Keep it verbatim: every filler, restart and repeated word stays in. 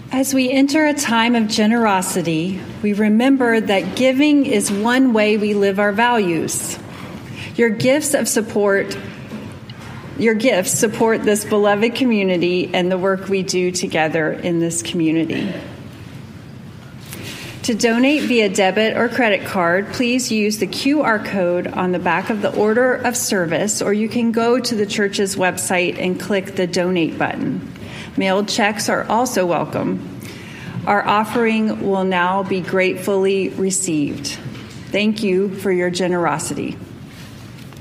As we enter a time of generosity, we remember that giving is one way we live our values. Your gifts of support, your gifts support this beloved community and the work we do together in this community. To donate via debit or credit card, please use the Q R code on the back of the order of service, or you can go to the church's website and click the donate button. Mailed checks are also welcome. Our offering will now be gratefully received. Thank you for your generosity.